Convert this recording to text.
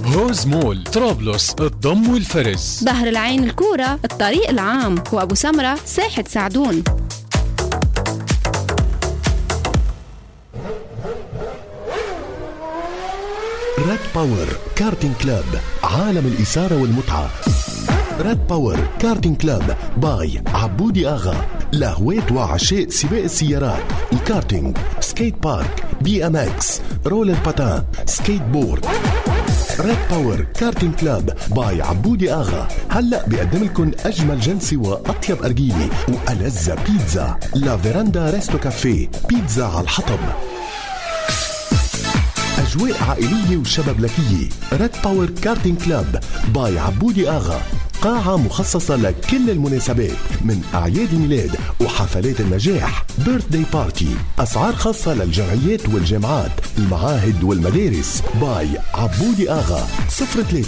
هوز مول طرابلس، الضم والفرز، بحر العين الكورة، الطريق العام، وأبو سمرة ساحة سعدون. ريد باور كارتينج كلاب، عالم الإثارة والمتعة. ريد باور كارتينج كلاب باي عبودي آغا، لهواة وعشاق سباق السيارات، الكارتينج، سكيت بارك، بي ام اكس، رول الباتان، سكيت بورد. ريد باور كارتينج كلاب باي عبودي آغا هلأ بيقدم لكم أجمل جلسة وأطيب أرجيلة وألذ بيتزا. لا فيراندا ريستو كافيه، بيتزا على الحطب. أجواء عائلية وشبابلكية. ريد باور كارتينج كلاب باي عبودي آغا، قاعة مخصصة لكل المناسبات من أعياد الميلاد وحفلات النجاح، بيرثداي بارتي. أسعار خاصة للجمعيات والجامعات، المعاهد والمدارس. باي عبودي آغا 03